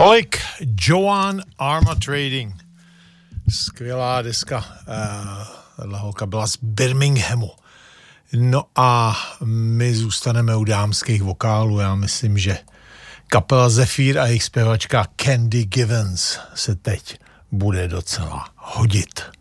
Tolik Joan Arma Trading. Skvělá deska. Tahle holka byla z Birminghamu. No a my zůstaneme u dámských vokálů. Já myslím, že kapela Zephyr a jejich zpěvačka Candy Givens se teď bude docela hodit.